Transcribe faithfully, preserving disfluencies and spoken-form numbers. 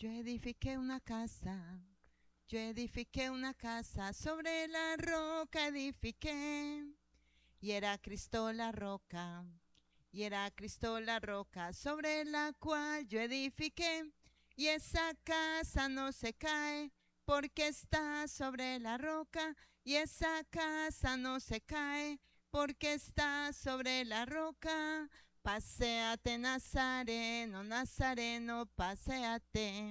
Yo edifiqué una casa, yo edifiqué una casa, sobre la roca edifiqué, y era Cristo la roca, y era Cristo la roca, sobre la cual yo edifiqué, y esa casa no se cae, porque está sobre la roca, y esa casa no se cae, porque está sobre la roca. Paséate, Nazareno, Nazareno, paséate.